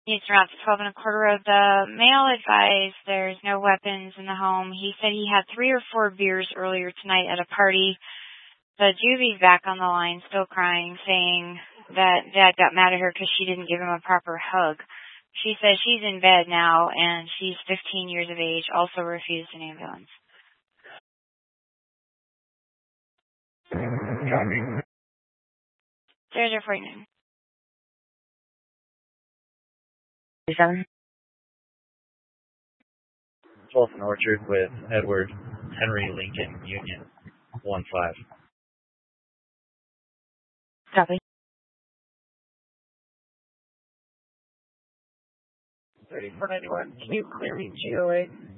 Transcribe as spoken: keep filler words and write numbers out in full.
Needs around twelve and a quarter of the male advised there's no weapons in the home. He said he had three or four beers earlier tonight at a party. The juvie's back on the line, still crying, saying that Dad got mad at her because she didn't give him a proper hug. She says she's in bed now, and she's fifteen years of age, also refused an ambulance. There's your forty-nine. Seven. twelfth and Orchard with Edward Henry Lincoln Union one five. Copy. thirty-four ninety-one, can you clear me G O A?